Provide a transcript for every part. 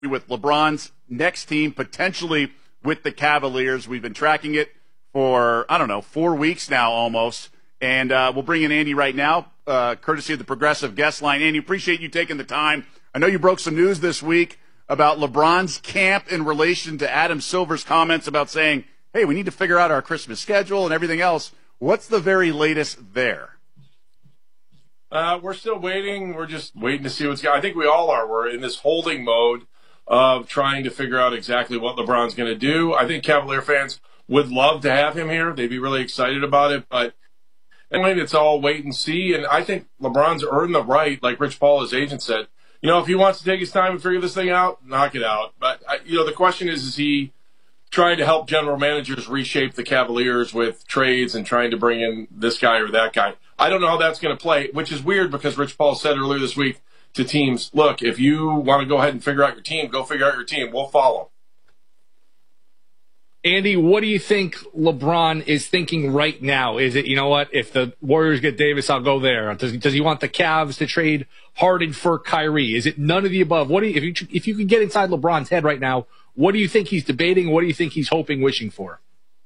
with LeBron's next team, potentially with the Cavaliers. We've been tracking it for, 4 weeks now almost. And we'll bring in Andy right now, courtesy of the Progressive Guest Line. Andy, appreciate you taking the time. I know you broke some news this week about LeBron's camp in relation to Adam Silver's comments about saying, hey, we need to figure out our Christmas schedule and everything else. What's the very latest there? We're still waiting. We're just waiting to see what's going on. I think we all are. We're in this holding mode of trying to figure out exactly what LeBron's going to do. I think Cavalier fans would love to have him here. They'd be really excited about it. But anyway, it's all wait and see. And I think LeBron's earned the right, like Rich Paul, his agent, said. If he wants to take his time and figure this thing out, knock it out. But, the question is he trying to help general managers reshape the Cavaliers with trades and trying to bring in this guy or that guy? I don't know how that's going to play, which is weird because Rich Paul said earlier this week to teams, look, if you want to go ahead and figure out your team, go figure out your team. We'll follow. Andy, what do you think LeBron is thinking right now? Is it, if the Warriors get Davis, I'll go there. Does he want the Cavs to trade Harden for Kyrie? Is it none of the above? If you could get inside LeBron's head right now, what do you think he's debating? What do you think he's hoping, wishing for?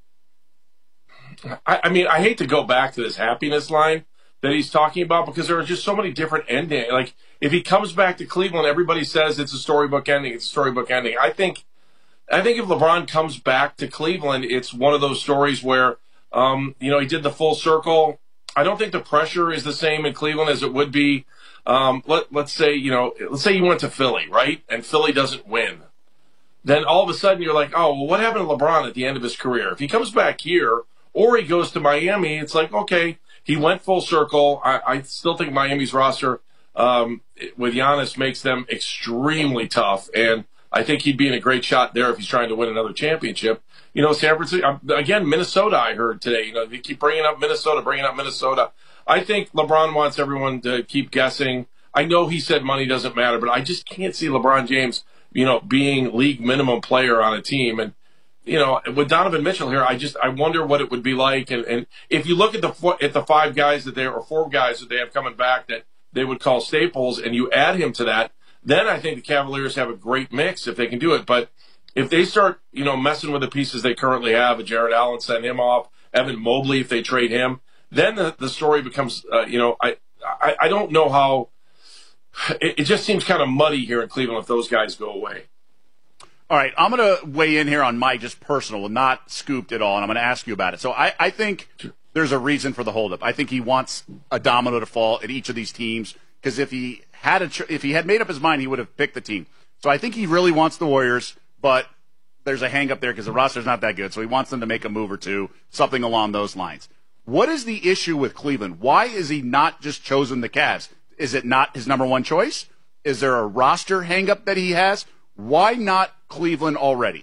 I hate to go back to this happiness line that he's talking about because there are just so many different endings. Like, if he comes back to Cleveland, everybody says it's a storybook ending. It's a storybook ending. I think if LeBron comes back to Cleveland, it's one of those stories where, he did the full circle. I don't think the pressure is the same in Cleveland as it would be. Let's say you went to Philly, right? And Philly doesn't win. Then all of a sudden you're like, oh, well, what happened to LeBron at the end of his career? If he comes back here or he goes to Miami, it's like, okay, he went full circle. I still think Miami's roster with Giannis makes them extremely tough. And I think he'd be in a great shot there if he's trying to win another championship. San Francisco, again, Minnesota, I heard today. They keep bringing up Minnesota. I think LeBron wants everyone to keep guessing. I know he said money doesn't matter, but I just can't see LeBron James, being league minimum player on a team. And, with Donovan Mitchell here, I wonder what it would be like. And if you look at the 5 guys or 4 guys that they have coming back that they would call staples, and you add him to that, then I think the Cavaliers have a great mix if they can do it. But if they start, messing with the pieces they currently have, Jared Allen, send him off, Evan Mobley, if they trade him, then the story becomes, I don't know how. It just seems kind of muddy here in Cleveland if those guys go away. All right, I'm going to weigh in here on my just personal, not scooped at all, and I'm going to ask you about it. So I think there's a reason for the holdup. I think he wants a domino to fall at each of these teams because if he had made up his mind, he would have picked the team. So I think he really wants the Warriors, but there's a hang up there because the roster's not that good. So he wants them to make a move or two, something along those lines. What is the issue with Cleveland? Why is he not just chosen the Cavs? Is it not his number one choice? Is there a roster hang up that he has? Why not Cleveland already?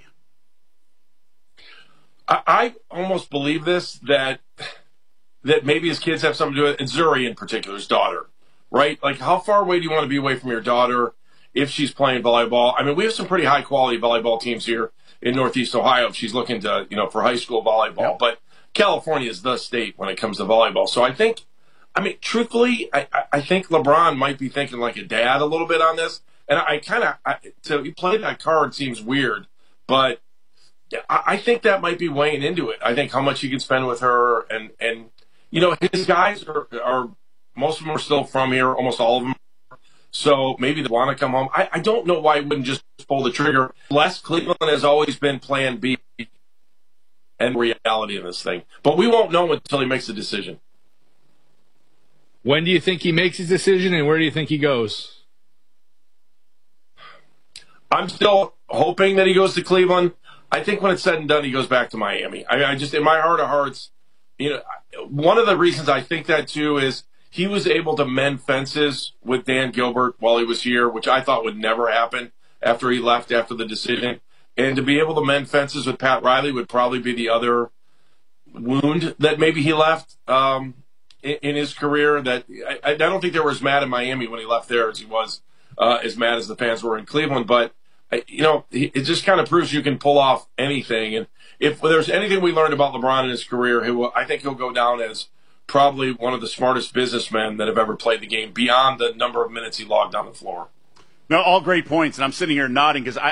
I almost believe this, that maybe his kids have something to do with it, and Zuri in particular, his daughter, right? Like, how far away do you want to be away from your daughter if she's playing volleyball? I mean, we have some pretty high-quality volleyball teams here in Northeast Ohio if she's looking to, for high school volleyball. Yep. But California is the state when it comes to volleyball. So truthfully, I think LeBron might be thinking like a dad a little bit on this. And to play that card seems weird, but I think that might be weighing into it. I think how much he can spend with her, and his guys are most of them are still from here, almost all of them. So maybe they want to come home. I don't know why he wouldn't just pull the trigger. Unless Cleveland has always been plan B and reality in this thing. But we won't know until he makes a decision. When do you think he makes his decision, and where do you think he goes? I'm still hoping that he goes to Cleveland. I think when it's said and done, he goes back to Miami. I just, in my heart of hearts, one of the reasons I think that too is he was able to mend fences with Dan Gilbert while he was here, which I thought would never happen after he left after the decision. And to be able to mend fences with Pat Riley would probably be the other wound that maybe he left in his career. That I don't think they were as mad in Miami when he left there as he was as mad as the fans were in Cleveland. But it just kind of proves you can pull off anything. And if there's anything we learned about LeBron in his career, I think he'll go down as probably one of the smartest businessmen that have ever played the game beyond the number of minutes he logged on the floor. No, all great points, and I'm sitting here nodding because